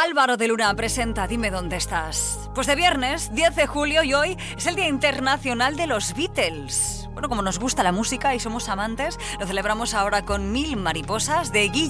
Álvaro de Luna presenta Dime dónde estás. Pues de viernes, 10 de julio, y hoy es el Día Internacional de los Beatles. Bueno, como nos gusta la música y somos amantes, lo celebramos ahora con Mil mariposas de Guille